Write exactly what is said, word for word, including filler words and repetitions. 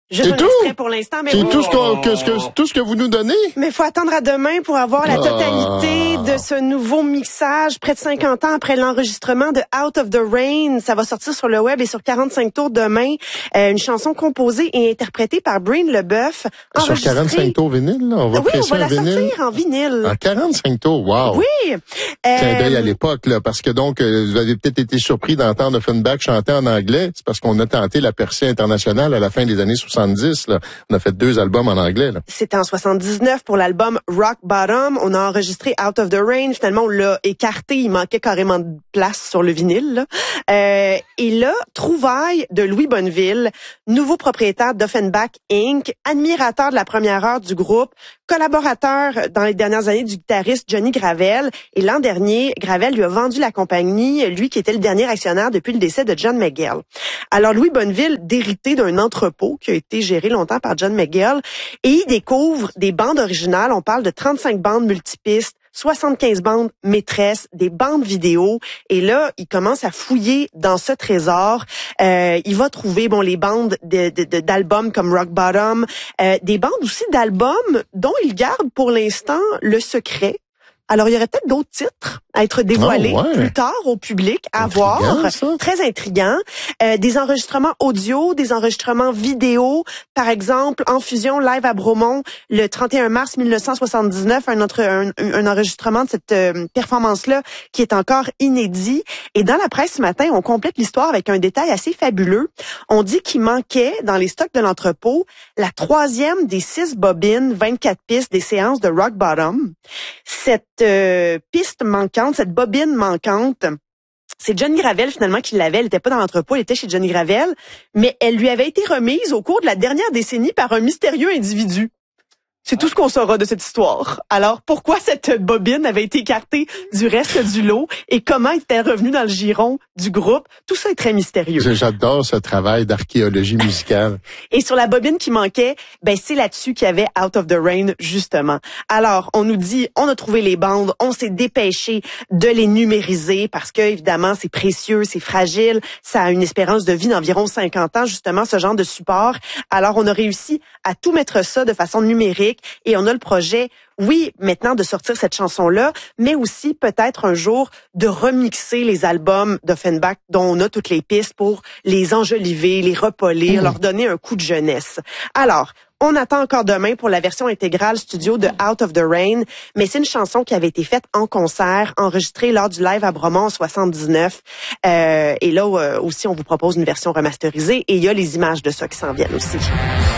Je C'est vous tout? laisserai pour l'instant, mais C'est oui. tout ce qu'on, que, ce que, tout ce que vous nous donnez? Mais il faut attendre à demain pour avoir la totalité Ah. de ce nouveau mixage, près de cinquante ans après l'enregistrement de Out of the Rain. Ça va sortir sur le web et sur quarante-cinq tours demain. Euh, une chanson composée et interprétée par Bryn Leboeuf. Sur quarante-cinq tours vinyle, là? On va oui, on presser va un la vinyle. sortir en vinyle. En quarante-cinq tours, wow! Oui! Clin d'œil Euh, à l'époque, là, parce que donc, euh, vous avez peut-être été surpris d'entendre Offenbach chanter en anglais. C'est parce qu'on a tenté la percée internationale à la fin des années soixante-dix, là. On a fait deux albums en anglais, là. C'était en soixante-dix-neuf pour l'album Rock Bottom. On a enregistré Out of the Rain. Finalement, on l'a écarté. Il manquait carrément de place sur le vinyle, là. Euh, et là, trouvaille de Louis Bonneville, nouveau propriétaire d'Offenbach Incorporated, admirateur de la première heure du groupe, collaborateur dans les dernières années du guitariste Johnny Gravel. Et l'an dernier, Gravel lui a vendu la compagnie, lui qui était le dernier actionnaire depuis le décès de John Mayall. Alors, Louis Bonneville, d'hérité d'un entrepôt qui a été géré longtemps par John Mayall, et il découvre des bandes originales. On parle de trente-cinq bandes multipistes, soixante-quinze bandes maîtresses, des bandes vidéo. Et là, il commence à fouiller dans ce trésor. Euh, il va trouver bon les bandes de, de, de, d'albums comme Rock Bottom, euh, des bandes aussi d'albums dont il garde pour l'instant le secret. Alors, il y aurait peut-être d'autres titres à être dévoilés oh, ouais. plus tard au public, à Intriguant, voir. ça. Très intriguant. Euh, des enregistrements audio, des enregistrements vidéo. Par exemple, en fusion live à Bromont, le trente et un mars mille neuf cent soixante-dix-neuf, un, autre, un, un enregistrement de cette euh, performance-là qui est encore inédit. Et dans la presse ce matin, on complète l'histoire avec un détail assez fabuleux. On dit qu'il manquait dans les stocks de l'entrepôt la troisième des six bobines, vingt-quatre pistes des séances de Rock Bottom. Cette euh, piste manquante, cette bobine manquante, c'est Johnny Gravel finalement qui l'avait. Elle n'était pas dans l'entrepôt, elle était chez Johnny Gravel, mais elle lui avait été remise au cours de la dernière décennie par un mystérieux individu. C'est tout ce qu'on saura de cette histoire. Alors, pourquoi cette bobine avait été écartée du reste du lot et comment elle était revenue dans le giron du groupe? Tout ça est très mystérieux. J'adore ce travail d'archéologie musicale. Et sur la bobine qui manquait, ben c'est là-dessus qu'il y avait Out of the Rain, justement. Alors, on nous dit, on a trouvé les bandes, on s'est dépêché de les numériser parce que, évidemment, c'est précieux, c'est fragile, ça a une espérance de vie d'environ cinquante ans, justement, ce genre de support. Alors, on a réussi à tout mettre ça de façon numérique. Et on a le projet, oui, maintenant de sortir cette chanson-là, mais aussi peut-être un jour de remixer les albums d'Offenbach dont on a toutes les pistes pour les enjoliver, les repolir, mmh. leur donner un coup de jeunesse. Alors, on attend encore demain pour la version intégrale studio de Out of the Rain, mais c'est une chanson qui avait été faite en concert, enregistrée lors du live à Bromont en soixante-dix-neuf. Euh, et là euh, aussi, on vous propose une version remasterisée et il y a les images de ça qui s'en viennent aussi.